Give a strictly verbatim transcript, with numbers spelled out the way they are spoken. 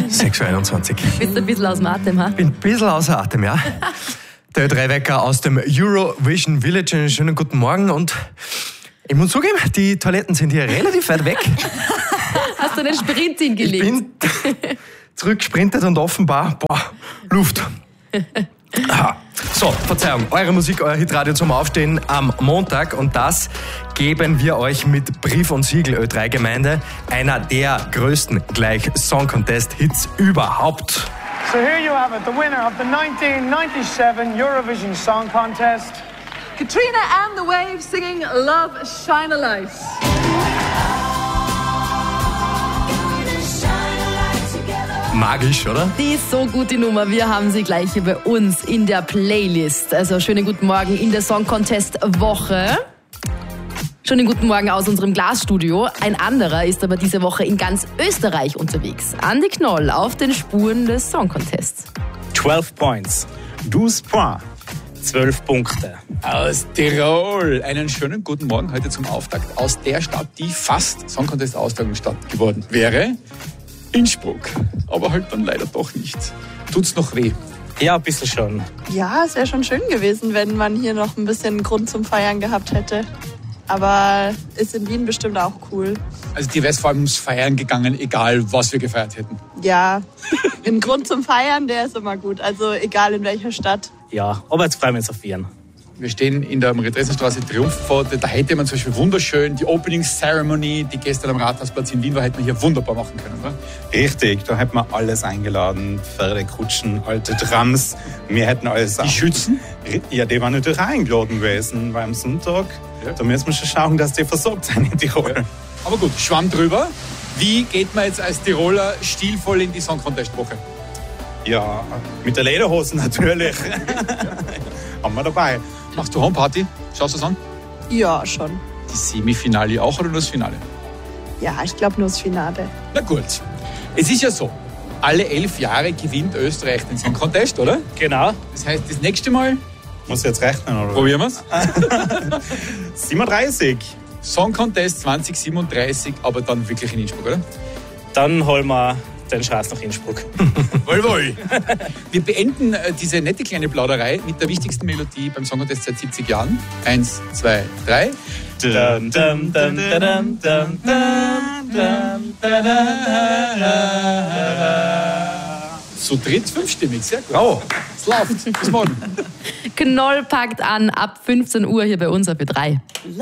sechs Uhr einundzwanzig. Bist du ein bisschen aus dem Atem, ha? Bin ein bisschen außer Atem, ja. Der Ö drei Wecker aus dem Eurovision Village. Einen schönen guten Morgen und ich muss zugeben, die Toiletten sind hier relativ weit weg. Hast du einen Sprint hingelegt? Ich bin zurückgesprintet und offenbar, boah, Luft. Ah. So, Verzeihung, eure Musik, euer Hitradio zum Aufstehen am Montag und das geben wir euch mit Brief und Siegel Ö drei Gemeinde, einer der größten gleich Song Contest Hits überhaupt. So here you have it, the winner of the nineteen ninety-seven Eurovision Song Contest. Katrina and the Waves singing Love Shine a Light. Magisch, oder? Die ist so gut, die Nummer. Wir haben sie gleich hier bei uns in der Playlist. Also schönen guten Morgen in der Song Contest Woche. Schönen guten Morgen aus unserem Glasstudio. Ein anderer ist aber diese Woche in ganz Österreich unterwegs. Andi Knoll auf den Spuren des Song Contests. zwölf Points. douze points. zwölf Punkte. Aus Tirol. Einen schönen guten Morgen heute zum Auftakt aus der Stadt, die fast Song Contest Austragungsstadt geworden wäre. Innsbruck. Aber halt dann leider doch nicht. Tut's noch weh? Ja, ein bisschen schon. Ja, es wäre schon schön gewesen, wenn man hier noch ein bisschen Grund zum Feiern gehabt hätte. Aber ist in Wien bestimmt auch cool. Also dir wäre es vor allem ums Feiern gegangen, egal was wir gefeiert hätten. Ja, ein Grund zum Feiern, der ist immer gut. Also egal in welcher Stadt. Ja, aber jetzt freuen wir uns auf Wien. Wir stehen in der Maria-Theresien-Straße, Triumphpforte. Da hätte man zum Beispiel wunderschön die Opening Ceremony, die gestern am Rathausplatz in Wien war, hätte man hier wunderbar machen können, oder? Richtig, da hätten wir alles eingeladen. Pferdekutschen, alte Trams. Wir hätten alles... Die Schützen? Ja, die waren natürlich auch eingeladen gewesen, weil am Sonntag, ja. Da müssen wir schon schauen, dass die versorgt sind in Tirol. Ja. Aber gut, Schwamm drüber. Wie geht man jetzt als Tiroler stilvoll in die Song Contest Woche? Ja, mit der Lederhose natürlich. Haben wir dabei. Machst du Homeparty? Schaust du es an? Ja, schon. Die Semifinale auch oder nur das Finale? Ja, ich glaube nur das Finale. Na gut. Es ist ja so, alle elf Jahre gewinnt Österreich den Song Contest, oder? Genau. Das heißt, das nächste Mal... Muss ich jetzt rechnen, oder? Probieren wir's. siebenunddreißig. Song Contest zwanzig siebenunddreißig, aber dann wirklich in Innsbruck, oder? Dann holen wir den Schatz nach Innsbruck. Wohl, wohl. Wir beenden äh, diese nette kleine Plauderei mit der wichtigsten Melodie beim Song Contest seit siebzig Jahren. Eins, zwei, drei. Dum, dum, dum, dum, dum, dum, Zu dritt fünfstimmig, sehr gut. Oh. Es läuft. Bis morgen. Knoll packt an ab fünfzehn Uhr hier bei uns auf Ö drei.